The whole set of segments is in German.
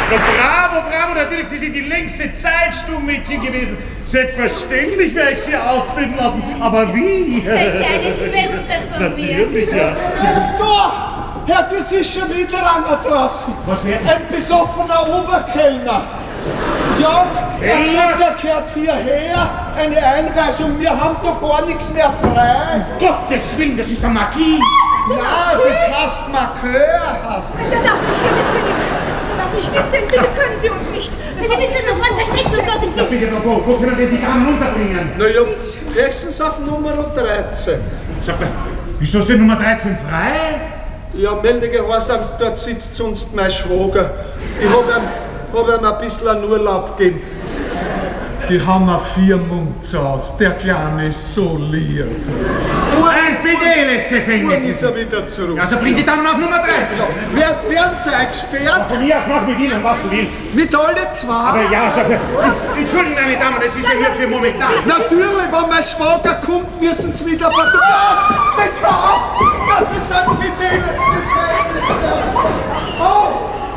Bravo, bravo, natürlich, Sie sind die längste Zeit Stummmädchen gewesen. Selbstverständlich werde ich Sie ausbilden lassen, aber wie? Das ist ja eine Schwester von mir. Natürlich, ja. Da, Herr, das ist schon wieder einer draußen. Was wär? Ein besoffener Oberkellner. Ja, er sagt, er gehört hierher, eine Einweisung, wir haben da gar nichts mehr frei. Gottes Willen, das ist der Marquis. Nein, das heißt Markeur, heißt. Der darf mich hier nicht sehen. Der darf mich nicht sehen. Bitte können Sie uns nicht. Sie müssen sofort verstecken, um Gottes Ja, Willen. bitte, wo können wir denn die Damen unterbringen? Na ja, höchstens auf Nummer 13. Sag mal, wieso ist denn Nummer 13 frei? Ja, Meldegehorsam, dort sitzt sonst mein Schwager. Ich hab ihm ein bisschen einen Urlaub gegeben. Die haben eine Firmung zu Hause. Der Kleine ist so lieb. Ein fideles Gefängnis Dann ist ist er wieder zurück. Also bring die Damen auf Nummer 13. Werden Sie eingesperrt? Von mir aus mach mit Ihnen, was du willst. Mit alle zwei? Aber ja, sag mal, entschuldigen meine Damen, das ist ja hier für momentan. Natürlich, wenn mein Schwager kommt, müssen Sie wieder verkaufen. Das ist ein fideles Gefängnis. Oh!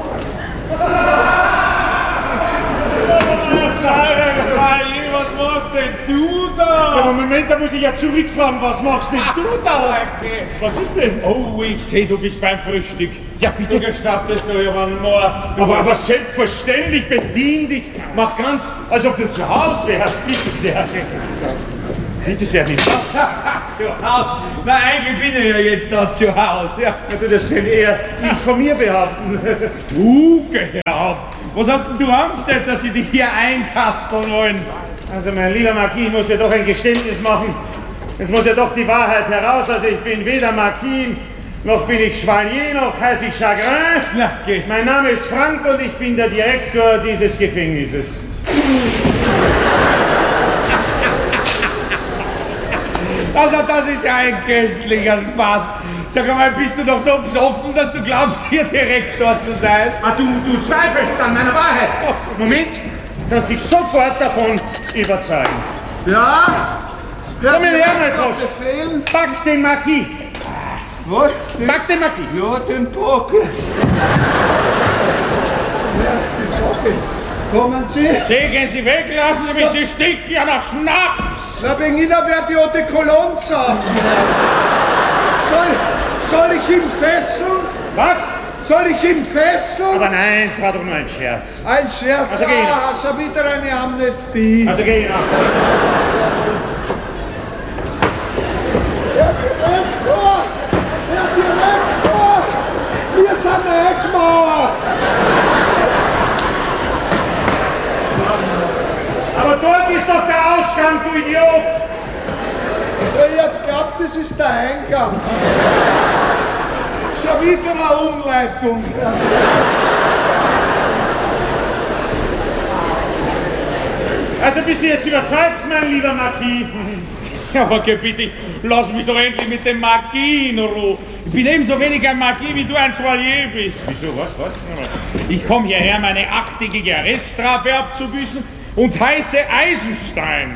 Was machst denn du da? Aber Moment, da muss ich ja zurückfahren. Was machst denn du da? Was ist denn? Oh, ich sehe, du bist beim Frühstück. Ja, bitte. Du gestattest doch über einen Mord. Aber selbstverständlich, bedien dich. Mach ganz, als ob du zu Hause wärst. Bitte sehr. Bitte sehr, nicht. Zu Hause? Na, eigentlich bin ich ja jetzt da zu Hause. Ja. Du, das kann eher nicht von mir behaupten. Du, geh auf. Was hast denn du angestellt, dass sie dich hier einkasteln wollen? Also mein lieber Marquis, ich muss ja doch ein Geständnis machen. Es muss ja doch die Wahrheit heraus. Also ich bin weder Marquis, noch bin ich Chevalier, noch heiße ich Chagrin. Na, geh. Mein Name ist Frank und ich bin der Direktor dieses Gefängnisses. Also das ist ja ein köstlicher Spaß. Sag mal, bist du doch so besoffen, dass du glaubst, hier Direktor zu sein? Ah, du zweifelst an meiner Wahrheit. Moment, kannst dich sofort davon überzeugen. Ja? Komm her, mein Frosch. Befehlen? Pack den Marquis. Was? Pack den Marquis. Ja, den Pockel. Ja, den Pockel. Kommen Sie? Gehen Sie weg, lassen Sie mich, Sie stinken ja nach Schnaps! Na, wegen Ihnen wird die Eau de Cologne saufen. Soll ich ihn fesseln? Was? Soll ich ihn fesseln? Aber nein, es war doch nur ein Scherz. Ein Scherz, Also geh. schon wieder eine Amnestie. Also geh nach. Herr Direktor! Herr Direktor! Wir sind eingemauert! Aber dort ist doch der Ausgang, du Idiot! Ich hab geglaubt, das ist der Eingang. Schon wieder eine Umleitung. Also bist du jetzt überzeugt, mein lieber Marquis? Ja, aber geh bitte, lass mich doch endlich mit dem Marquis in Ruhe. Ich bin ebenso wenig ein Marquis, wie du ein Chevalier bist. Wieso, was? Ich komme hierher, meine 8-tägige Arreststrafe abzubüßen und heiße Eisenstein.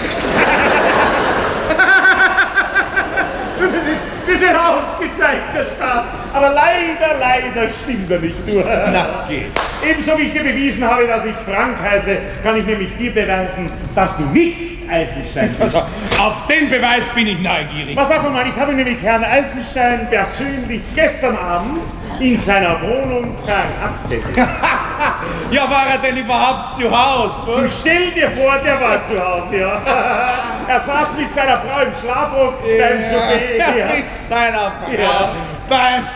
Das ist ein ausgezeichnter Spaß. Aber leider stimmt er nicht, du. Na, geh. Ebenso wie ich dir bewiesen habe, dass ich Frank heiße, kann ich nämlich dir beweisen, dass du nicht Eisenstein bist. Also, auf den Beweis bin ich neugierig. Pass auf einmal, ich habe nämlich Herrn Eisenstein persönlich gestern Abend in seiner Wohnung verhaftet. Ja, war er denn überhaupt zu Hause? Und stell dir vor, der war zu Hause, ja. Er saß mit seiner Frau im Schlafrock beim Souper. Ja, mit seiner Frau Ja. beim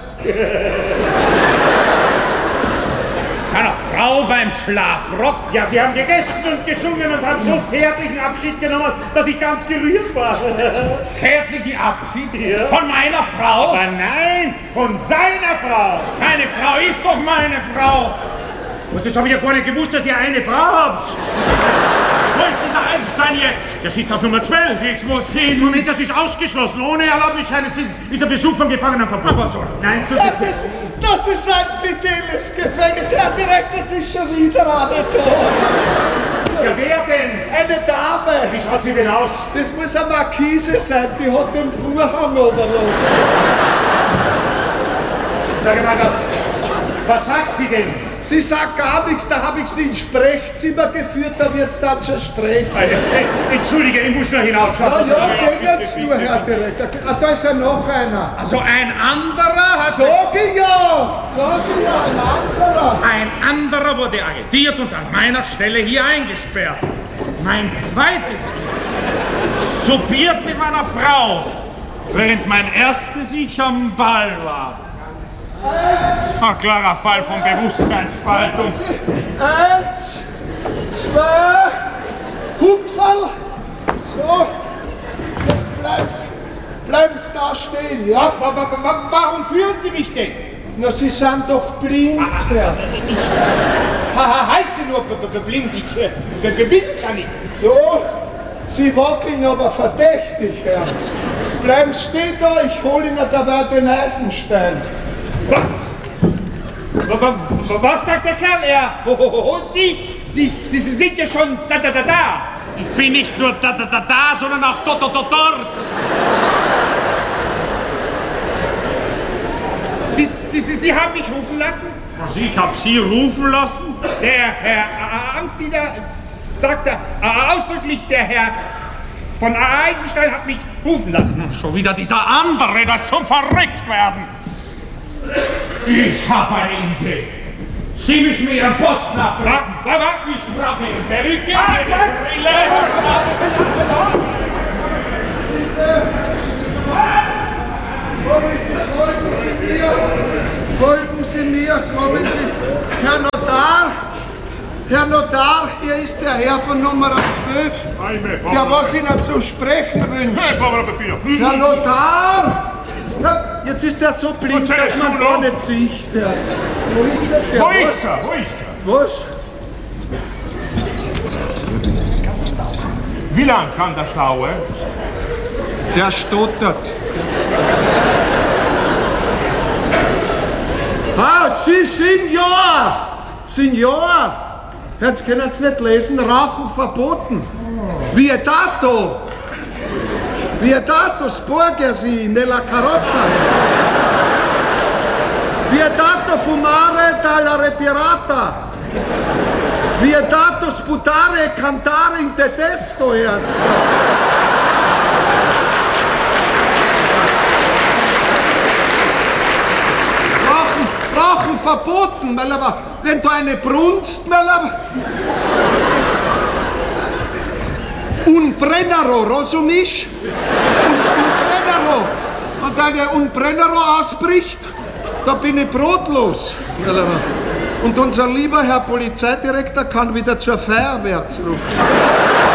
seiner Frau beim Schlafrock? Ja, sie haben gegessen und gesungen und haben so zärtlichen Abschied genommen, dass ich ganz gerührt war. Zärtlichen Abschied Ja. von meiner Frau? Aber nein, von seiner Frau. Seine Frau ist doch meine Frau. Und das habe ich ja gar nicht gewusst, dass ihr eine Frau habt. Wo ist dieser Eisenstein jetzt? Der sitzt auf Nummer 12. Ich muss hin. Moment, das ist ausgeschlossen. Ohne Erlaubnisscheine ist der Besuch von Gefangenen verboten. Aber so. Nein, du Das ist ein fideles Gefängnis. Herr Direktor, das ist schon wieder eine da. Ja, wer denn? Eine Dame. Wie schaut sie denn aus? Das muss eine Markise sein, die hat den Vorhang oberlassen. Sag mal, was sagt sie denn? Sie sagt gar nichts, da habe ich sie ins Sprechzimmer geführt, da wird's dann schon sprechen. Entschuldige, ich muss nur hinausschauen. Ja, geht's nur, Herr Direktor. Ah, da ist ja noch einer. Also ein anderer hat... Sag ich ja, ein anderer. Ein anderer wurde arretiert und an meiner Stelle hier eingesperrt. Mein zweites soupiert mit meiner Frau, während mein erstes Ich am Ball war. Ein klarer Fall von Bewusstseinsspaltung. 1, 2, Hupferl. So, jetzt bleib's da stehen, ja? Warum führen Sie mich denn? Na, Sie sind doch blind, Herr. Heißt Sie nur blind? Ich bin's ja nicht. So, Sie wackeln aber verdächtig, Herr. Bleiben stehen da, ich hole Ihnen dabei den Eisenstein. Was sagt der Kerl? Und Sie sind ja schon da. Ich bin nicht nur da, sondern auch dort. Sie haben mich rufen lassen? Ich habe Sie rufen lassen? Der Herr Amtsdiener sagte ausdrücklich, der Herr von Eisenstein hat mich rufen lassen. Schon wieder dieser andere, das zum Verrückt werden. Ich habe eine Idee. Sie müssen mir Ihren Posten abbringen. Was? Ich brauche Ihre Perücke, Ihre Brille. Folgen Sie mir, kommen Sie. Herr Notar, hier ist der Herr von Nummer 12, der was Ihnen zu sprechen wünscht. Herr Notar! Ja, jetzt ist er so blind, dass man gar nicht sieht. Wo ist der? Wo ist er? Was? Wie lang kann das dauern? Der stottert. Ah, Sie, Signor! Jetzt können Sie nicht lesen, Rauchen verboten. Vietato! Vietato sporgersi nella carrozza. Vietato fumare dalla retirata. Vietato sputare e cantare in tedesco, Herz. Rauchen verboten, weil aber, wenn du eine brunst, weil aber... Un Brennero, rosumisch? Un Brennero. Und eine Un Brennero ausbricht, da bin ich brotlos. Und unser lieber Herr Polizeidirektor kann wieder zur Feuerwehr zurück.